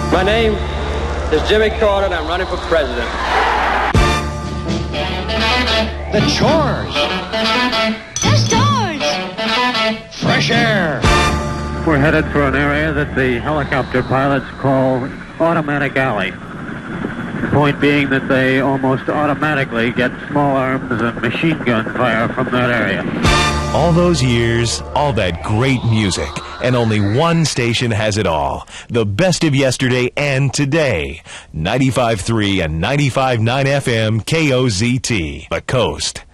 My name is Jimmy Carter, and I'm running for president. The chores. The stores. Fresh air. We're headed for an area that the helicopter pilots call Automatic Alley. The point being that they almost automatically get small arms and machine gun fire from that area. All those years, all that great music, and only one station has it all. The best of yesterday and today. 95.3 and 95.9 FM KOZT, The Coast.